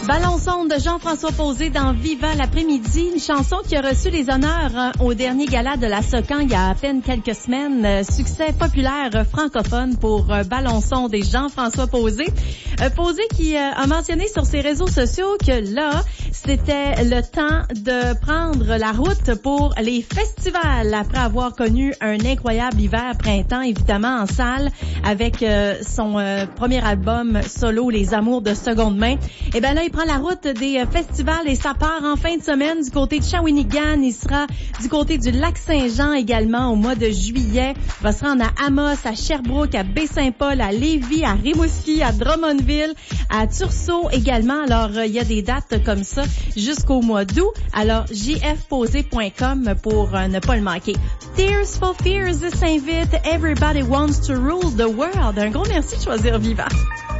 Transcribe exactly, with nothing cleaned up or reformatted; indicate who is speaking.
Speaker 1: Ballon sonde de Jean-François Posé dans Viva l'après-midi, une chanson qui a reçu les honneurs hein, au dernier gala de la Socan il y a à peine quelques semaines. Euh, succès populaire euh, francophone pour euh, Ballon sonde et Jean-François Posé. Euh, Posé qui euh, a mentionné sur ses réseaux sociaux que là, c'était le temps de prendre la route pour les festivals après avoir connu un incroyable hiver-printemps, évidemment en salle, avec euh, son euh, premier album solo, Les Amours de seconde main. Et ben là, il prend la route des festivals et ça part en fin de semaine du côté de Shawinigan. Il sera du côté du Lac-Saint-Jean également au mois de juillet. Il va se rendre à Amos, à Sherbrooke, à Baie-Saint-Paul, à Lévis, à Rimouski, à Drummondville, à Tursault également. Alors, il y a des dates comme ça jusqu'au mois d'août. Alors, j f posé point com pour euh, ne pas le manquer. Tears for Fears s'invite Everybody Wants to Rule the World. Un gros merci de choisir Viva.